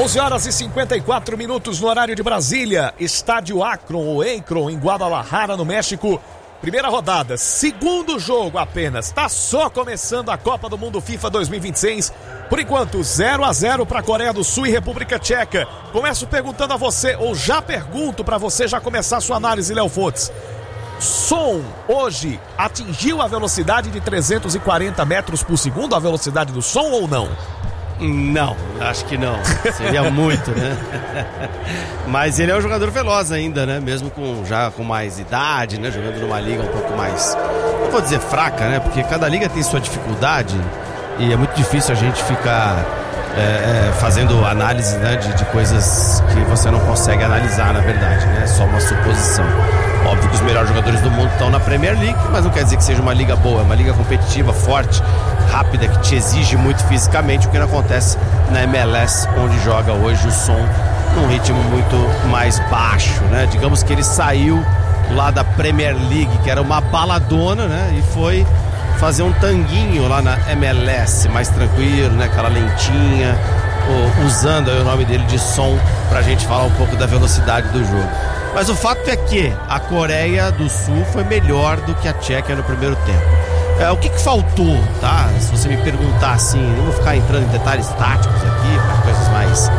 11h54 no horário de Brasília. Estádio Akron, ou Akron, em Guadalajara, no México. Primeira rodada, segundo jogo apenas. Tá só começando a Copa do Mundo FIFA 2026. Por enquanto, 0-0 para Coreia do Sul e República Tcheca. Começo perguntando a você, ou já pergunto para você já começar a sua análise, Léo Fontes. Som hoje atingiu a velocidade de 340 metros por segundo, a velocidade do som, ou não? Não, acho que não. Seria muito, né? Mas ele é um jogador veloz ainda, né? Mesmo já com mais idade, né? Jogando numa liga um pouco mais, não vou dizer fraca, né? Porque cada liga tem sua dificuldade e é muito difícil a gente ficar fazendo análise, né? de coisas que você não consegue analisar, na verdade, né? É só uma suposição. Óbvio que os melhores jogadores do mundo estão na Premier League, mas não quer dizer que seja uma liga boa. É uma liga competitiva, forte, rápida, que te exige muito fisicamente, o que não acontece na MLS, onde joga hoje o Som num ritmo muito mais baixo, né? Digamos que ele saiu lá da Premier League, que era uma baladona, né? E foi fazer um tanguinho lá na MLS, mais tranquilo, né? Aquela lentinha, usando aí o nome dele de Som, pra gente falar um pouco da velocidade do jogo. Mas o fato é que a Coreia do Sul foi melhor do que a Tchequia no primeiro tempo. O que faltou, tá? Se você me perguntar assim, não vou ficar entrando em detalhes táticos aqui, para coisas mais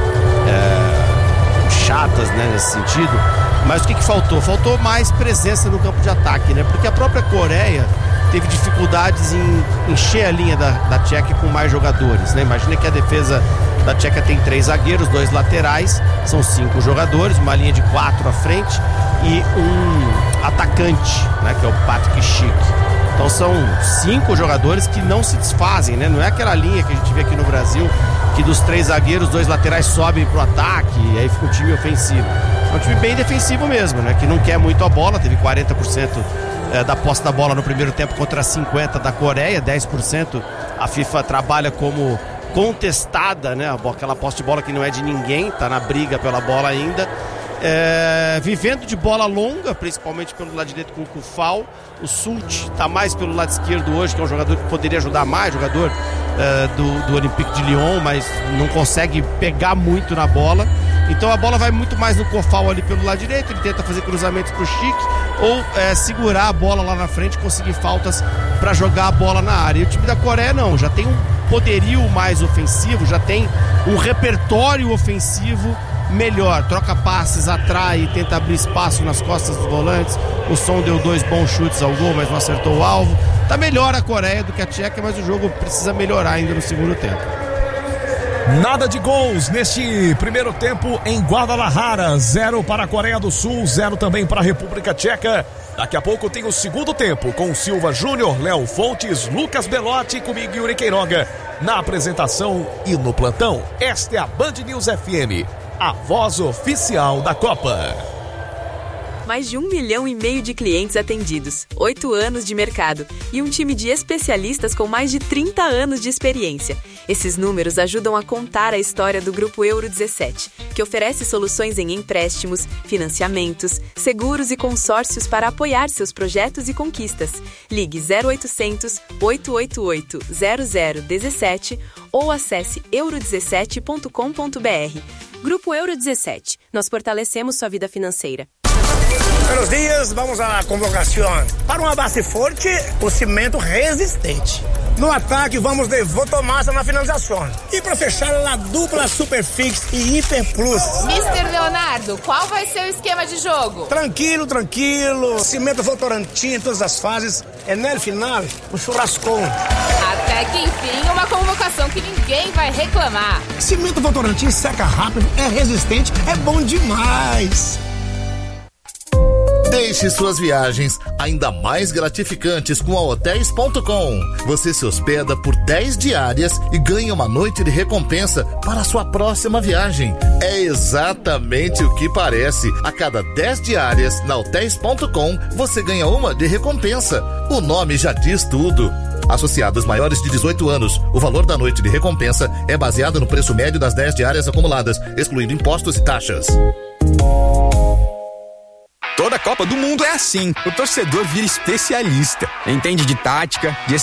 chatas, né, nesse sentido. Mas o que faltou? Faltou mais presença no campo de ataque, né? Porque a própria Coreia teve dificuldades em encher a linha da Tchequia com mais jogadores, né? Imagina que a defesa da Tchequia tem 3 zagueiros, 2 laterais, são 5 jogadores, uma linha de 4 à frente e um atacante, né? Que é o Patrick Schick. Então são 5 jogadores que não se desfazem, né? Não é aquela linha que a gente vê aqui no Brasil, que dos 3 zagueiros, 2 laterais sobem pro ataque e aí fica um time ofensivo. É um time bem defensivo mesmo, né? Que não quer muito a bola, teve 40% da posse da bola no primeiro tempo contra 50% da Coreia, 10% a FIFA trabalha como contestada, né? Aquela posse de bola que não é de ninguém, tá na briga pela bola ainda. Vivendo de bola longa, principalmente pelo lado direito com o Kufal. O Sult tá mais pelo lado esquerdo hoje, que é um jogador que poderia ajudar mais, jogador do Olympique de Lyon, mas não consegue pegar muito na bola. Então a bola vai muito mais no Kufal ali pelo lado direito, ele tenta fazer cruzamentos pro Schick ou segurar a bola lá na frente, conseguir faltas para jogar a bola na área. E o time da Coreia não, já tem um poderio mais ofensivo, já tem um repertório ofensivo melhor, troca passes, atrai, tenta abrir espaço nas costas dos volantes. O Som deu 2 bons chutes ao gol, mas não acertou o alvo. Tá melhor a Coreia do que a Tchequia, mas o jogo precisa melhorar ainda no segundo tempo. Nada de gols neste primeiro tempo em Guadalajara. 0 para a Coreia do Sul, 0 também para a República Tcheca. Daqui a pouco tem o segundo tempo com Silva Júnior, Léo Fontes, Lucas Belotti e comigo, Yuri Queiroga, na apresentação e no plantão. Esta é a Band News FM, a voz oficial da Copa. Mais de 1,5 milhão de clientes atendidos, 8 anos de mercado e um time de especialistas com mais de 30 anos de experiência. Esses números ajudam a contar a história do Grupo Euro 17, que oferece soluções em empréstimos, financiamentos, seguros e consórcios para apoiar seus projetos e conquistas. Ligue 0800 888 0017 ou acesse euro17.com.br. Grupo Euro 17. Nós fortalecemos sua vida financeira. Buenos dias, vamos à convocação. Para uma base forte, o cimento resistente. No ataque, vamos de Votomassa na finalização. E para fechar, a dupla Superfix e Hiper Plus. Mr. Leonardo, qual vai ser o esquema de jogo? Tranquilo. Cimento Votorantim em todas as fases. É no final, um churrascão. Até que enfim, uma convocação que ninguém vai reclamar. Cimento Votorantim seca rápido, é resistente, é bom demais. Deixe suas viagens ainda mais gratificantes com a Hotels.com. Você se hospeda por 10 diárias e ganha uma noite de recompensa para a sua próxima viagem. É exatamente o que parece. A cada 10 diárias na Hotels.com, você ganha uma de recompensa. O nome já diz tudo. Associados maiores de 18 anos, o valor da noite de recompensa é baseado no preço médio das 10 diárias acumuladas, excluindo impostos e taxas. Toda Copa do Mundo é assim. O torcedor vira especialista. Entende de tática, de